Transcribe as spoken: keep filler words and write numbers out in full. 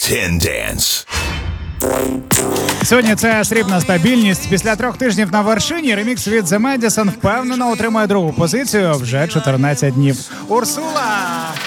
Ten Dance. Сьогодні це срібна стабільність. Після трьох тижнів на вершині ремікс від The Madison впевнено отримає другу позицію вже чотирнадцять днів. Урсула!